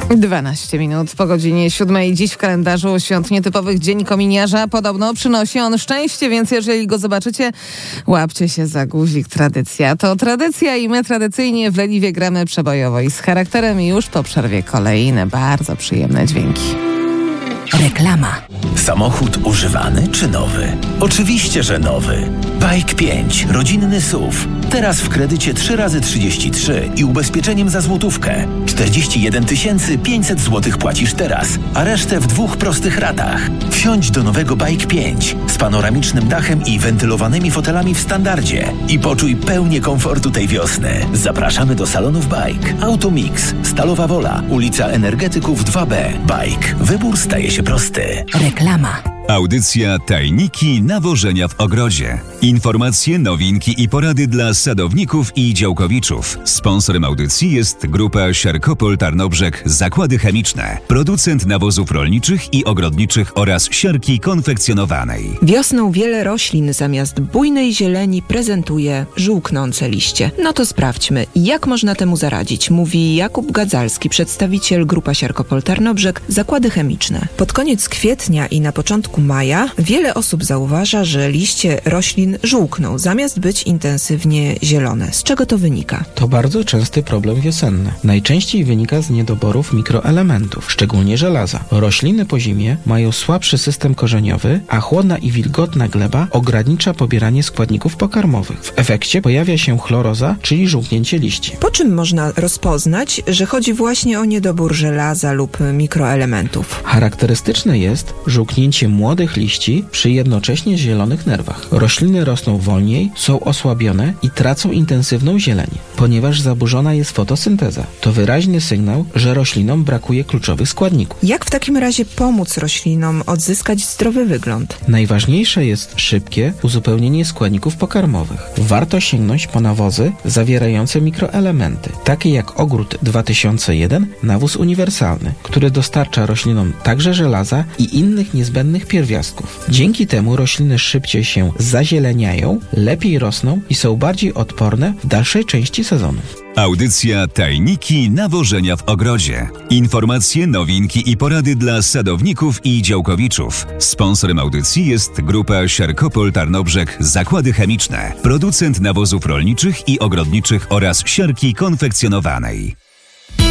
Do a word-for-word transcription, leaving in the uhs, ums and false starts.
dwanaście minut po godzinie siódmej. Dziś w kalendarzu świąt nietypowych Dzień Kominiarza. Podobno przynosi on szczęście, więc jeżeli go zobaczycie, łapcie się za guzik. Tradycja to tradycja i my tradycyjnie w Leliwie gramy przebojowo i z charakterem. Już po przerwie kolejne bardzo przyjemne dźwięki. Reklama. Samochód używany czy nowy? Oczywiście, że nowy. Bike pięć, rodzinny S U V. Teraz w kredycie trzy razy trzydzieści trzy i ubezpieczeniem za złotówkę. czterdzieści jeden tysięcy pięćset złotych płacisz teraz, a resztę w dwóch prostych ratach. Wsiądź do nowego Bike pięć z panoramicznym dachem i wentylowanymi fotelami w standardzie i poczuj pełnię komfortu tej wiosny. Zapraszamy do salonów Bike. Automix, Stalowa Wola, ulica Energetyków dwa B. Bike. Wybór staje się prosty. Reklama. Audycja Tajniki nawożenia w ogrodzie. Informacje, nowinki i porady dla sadowników i działkowiczów. Sponsorem audycji jest Grupa Siarkopol Tarnobrzeg Zakłady Chemiczne. Producent nawozów rolniczych i ogrodniczych oraz siarki konfekcjonowanej. Wiosną wiele roślin zamiast bujnej zieleni prezentuje żółknące liście. No to sprawdźmy, jak można temu zaradzić, mówi Jakub Gadzalski, przedstawiciel Grupa Siarkopol Tarnobrzeg Zakłady Chemiczne. Pod koniec kwietnia i na początku maja wiele osób zauważa, że liście roślin żółkną, zamiast być intensywnie zielone. Z czego to wynika? To bardzo częsty problem wiosenny. Najczęściej wynika z niedoborów mikroelementów, szczególnie żelaza. Rośliny po zimie mają słabszy system korzeniowy, a chłodna i wilgotna gleba ogranicza pobieranie składników pokarmowych. W efekcie pojawia się chloroza, czyli żółknięcie liści. Po czym można rozpoznać, że chodzi właśnie o niedobór żelaza lub mikroelementów? Charakterystyczne jest żółknięcie młodych liści przy jednocześnie zielonych nerwach. Rośliny rosną wolniej, są osłabione i tracą intensywną zieleń, ponieważ zaburzona jest fotosynteza. To wyraźny sygnał, że roślinom brakuje kluczowych składników. Jak w takim razie pomóc roślinom odzyskać zdrowy wygląd? Najważniejsze jest szybkie uzupełnienie składników pokarmowych. Warto sięgnąć po nawozy zawierające mikroelementy, takie jak Ogród dwa tysiące jeden, nawóz uniwersalny, który dostarcza roślinom także żelaza i innych niezbędnych pierwiastków. Dzięki temu rośliny szybciej się zazieleniają, lepiej rosną i są bardziej odporne w dalszej części sezonu. Audycja Tajniki nawożenia w ogrodzie. Informacje, nowinki i porady dla sadowników i działkowiczów. Sponsorem audycji jest Grupa Siarkopol Tarnobrzeg Zakłady Chemiczne. Producent nawozów rolniczych i ogrodniczych oraz siarki konfekcjonowanej.